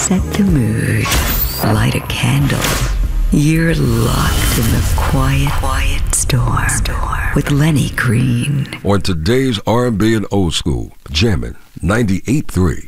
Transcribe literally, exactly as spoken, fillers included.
set the mood. Light a candle. You're locked in the quiet, quiet storm, storm with Lenny Green. On today's R and B and Old School, jamming ninety-eight point three.